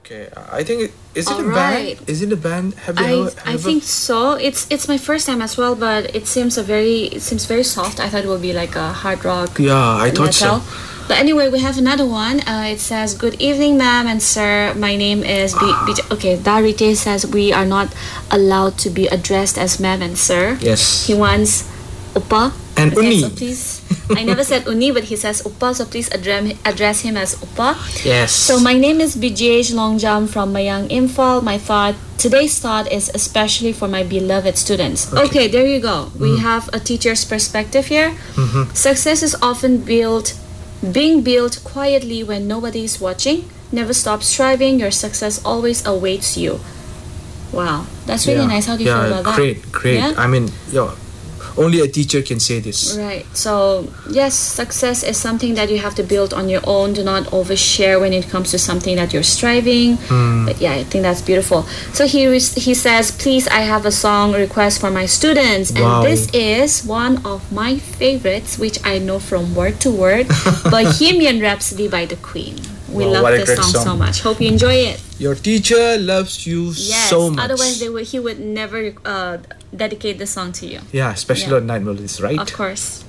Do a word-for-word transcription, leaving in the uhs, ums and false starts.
Okay, I think it, is it All a right. band? Is it a band? Have you I ever, I ever- think so. It's it's my first time as well, but it seems a very it seems very soft. I thought it would be like a hard rock. Yeah, I thought so. metal. But anyway, we have another one. Uh, it says, "Good evening, ma'am and sir. My name is B." B- okay, Darite says we are not allowed to be addressed as ma'am and sir. Yes. He wants Uppa. And okay, Uni. So please, I never said Uni, but he says Uppa, so please address address him as Uppa. Yes. So my name is Bijej Longjam from Mayang Imphal. My thought today's thought is especially for my beloved students. Okay, Okay. there you go. We have a teacher's perspective here. Mhm. Success is often built, being built quietly when nobody is watching. Never stop striving. Your success always awaits you. Wow, that's really Yeah. nice. How do you yeah, feel about great, that? great. Yeah? I mean, yeah, only a teacher can say this. Right. So, yes, success is something that you have to build on your own. Do not overshare when it comes to something that you're striving. Mm. But yeah, I think that's beautiful. So he re- he says, "Please, I have a song request for my students." And Wow. this is one of my favorites, which I know from word to word, Bohemian Rhapsody by the Queen. We Wow, love what a this great song, so song. much. Hope you enjoy it. Your teacher loves you Yes. so much. Otherwise, they would he would never uh, dedicate the song to you. Yeah, especially Yeah. on night melodies, right? Of course.